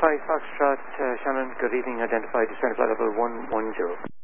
5 Foxtrot, Shannon, good evening, identified as flight level 110.